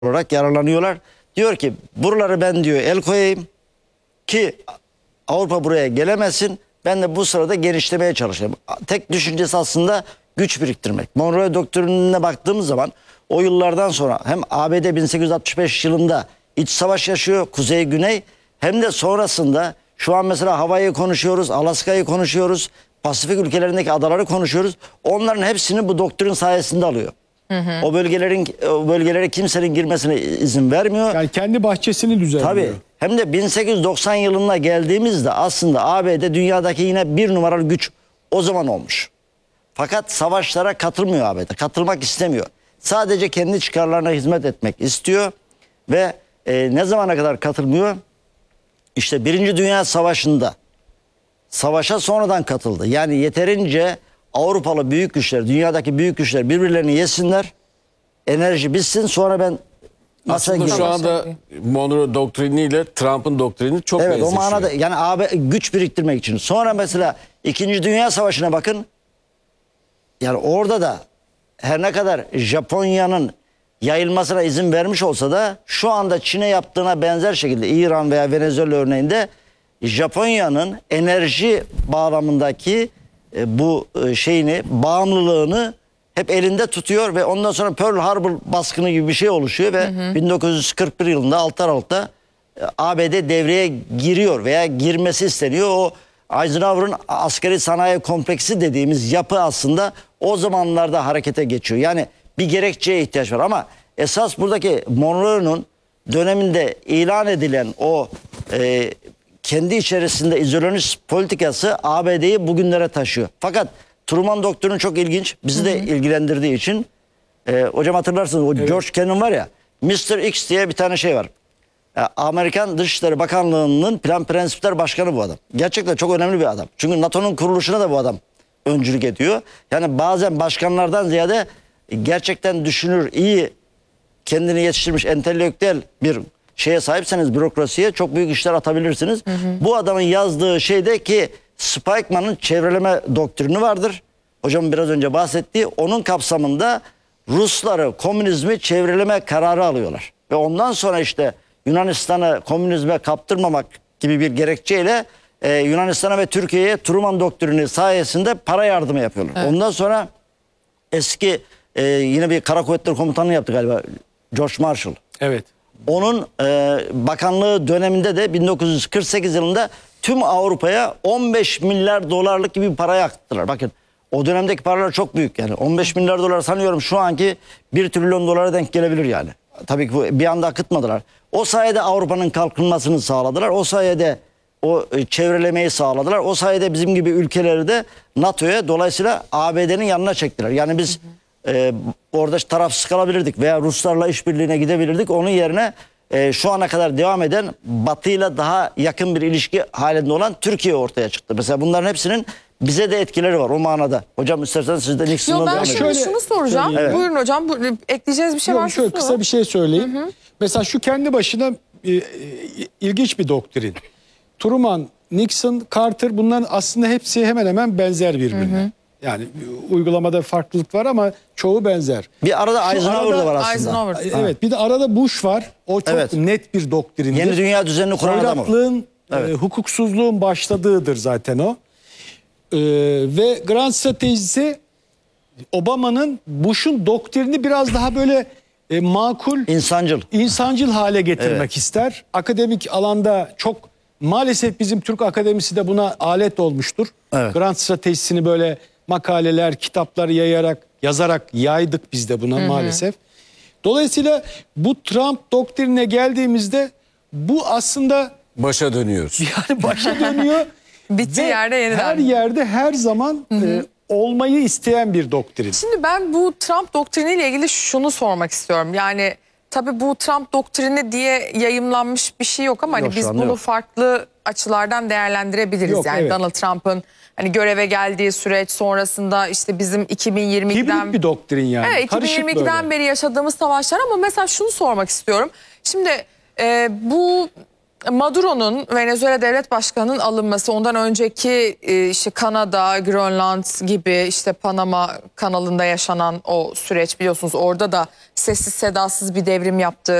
olarak yararlanıyorlar. Diyor ki buraları ben diyor el koyayım ki Avrupa buraya gelemesin. Ben de bu sırada genişlemeye çalışayım. Tek düşüncesi aslında güç biriktirmek. Monroe Doktrini'ne baktığımız zaman o yıllardan sonra hem ABD 1865 yılında iç savaş yaşıyor, kuzey güney, hem de sonrasında şu an mesela Hawaii'yi konuşuyoruz, Alaska'yı konuşuyoruz, Pasifik ülkelerindeki adaları konuşuyoruz. Onların hepsini bu doktrin sayesinde alıyor. O bölgelere kimsenin girmesine izin vermiyor. Yani kendi bahçesini düzenliyor. Tabii. Hem de 1890 yılına geldiğimizde aslında ABD dünyadaki yine bir numaralı güç o zaman olmuş. Fakat savaşlara katılmıyor ABD. Katılmak istemiyor. Sadece kendi çıkarlarına hizmet etmek istiyor. Ve ne zamana kadar katılmıyor? İşte Birinci Dünya Savaşı'nda savaşa sonradan katıldı. Yani yeterince Avrupalı büyük güçler, dünyadaki büyük güçler birbirlerini yesinler. Enerji bitsin, sonra ben aslında şu anda Monroe doktriniyle Trump'ın doktrini çok evet, benzeşiyor. o manada yani AB güç biriktirmek için. Sonra mesela 2. Dünya Savaşı'na bakın. Yani orada da her ne kadar Japonya'nın yayılmasına izin vermiş olsa da şu anda Çin'e yaptığına benzer şekilde İran veya Venezuela örneğinde Japonya'nın enerji bağlamındaki bu bağımlılığını hep elinde tutuyor ve ondan sonra Pearl Harbor baskını gibi bir şey oluşuyor ve 1941 yılında 6 Aralık'ta ABD devreye giriyor veya girmesi isteniyor. O Eisenhower'ın askeri sanayi kompleksi dediğimiz yapı aslında o zamanlarda harekete geçiyor. Yani bir gerekçeye ihtiyaç var ama esas buradaki Monroe'nun döneminde ilan edilen o kendi içerisinde izolonist politikası ABD'yi bugünlere taşıyor. Fakat Truman doktrini çok ilginç. Bizi de ilgilendirdiği için hocam hatırlarsınız o George Kennan var ya, Mr. X diye bir tane şey var. Amerikan Dışişleri Bakanlığı'nın Plan Prensipler Başkanı bu adam. Gerçekten çok önemli bir adam. Çünkü NATO'nun kuruluşuna da bu adam öncülük ediyor. Yani bazen başkanlardan ziyade gerçekten düşünür, iyi kendini yetiştirmiş entelektüel bir şeye sahipseniz, bürokrasiye çok büyük işler atabilirsiniz. Bu adamın yazdığı şeyde ki Spikeman'ın çevreleme doktrini vardır. Hocam biraz önce bahsettiği, onun kapsamında Rusları komünizmi çevreleme kararı alıyorlar. Ve ondan sonra işte Yunanistan'ı komünizme kaptırmamak gibi bir gerekçeyle Yunanistan'a ve Türkiye'ye Truman doktrini sayesinde para yardımı yapıyorlar. Evet. Ondan sonra eski yine bir kara kuvvetleri komutanlığı yaptı galiba George Marshall. Evet. Onun bakanlığı döneminde de 1948 yılında tüm Avrupa'ya 15 milyar dolarlık gibi bir para akıttılar. Bakın o dönemdeki paralar çok büyük yani. 15 milyar dolar sanıyorum şu anki 1 trilyon dolara denk gelebilir yani. Tabii ki bir anda akıtmadılar. O sayede Avrupa'nın kalkınmasını sağladılar. O sayede o çevrelemeyi sağladılar. O sayede bizim gibi ülkeleri de NATO'ya, dolayısıyla ABD'nin yanına çektiler. Yani biz orada tarafsız kalabilirdik veya Ruslarla işbirliğine gidebilirdik. Onun yerine şu ana kadar devam eden Batı'yla daha yakın bir ilişki halinde olan Türkiye ortaya çıktı. Mesela bunların hepsinin bize de etkileri var o manada. Hocam isterseniz siz de Nixon'la devam edin. Ben şunu soracağım. Evet. Buyurun hocam. Ekleyeceğiniz bir şey varsa şöyle kısa bir şey söyleyeyim. Mesela şu kendi başına ilginç bir doktrin. Truman, Nixon, Carter, bunların aslında hepsi hemen hemen benzer birbirine. Yani uygulamada farklılık var ama çoğu benzer. Bir arada Eisenhower da var aslında. Evet, bir de arada Bush var. O çok net bir doktrindir. Yeni dünya düzenini kuran adam o. Hoyratlığın, hukuksuzluğun başladığıdır zaten o. Ve Grand stratejisi Obama'nın Bush'un doktrini biraz daha böyle makul, insancıl hale getirmek ister. Akademik alanda çok, maalesef bizim Türk akademisi de buna alet olmuştur. Evet. Grand stratejisini böyle makaleler, kitaplar yazarak yaydık biz de buna maalesef. Dolayısıyla bu Trump doktrinine geldiğimizde bu aslında başa dönüyoruz. Yani başa dönüyor. Bittiği yerde yeniden. Her yerde her zaman olmayı isteyen bir doktrin. Şimdi ben bu Trump doktriniyle ilgili şunu sormak istiyorum. Yani tabii bu Trump doktrini diye yayımlanmış bir şey yok ama hani biz bunu farklı açılardan değerlendirebiliriz. Yok, yani Donald Trump'ın hani göreve geldiği süreç sonrasında işte bizim 2022'den... Hibrit bir doktrin yani. Evet, 2022'den beri yaşadığımız savaşlar ama mesela şunu sormak istiyorum. Şimdi bu Maduro'nun Venezuela devlet başkanının alınması, ondan önceki işte Kanada, Grönland gibi işte Panama kanalında yaşanan o süreç biliyorsunuz, orada da sessiz sedasız bir devrim yaptı.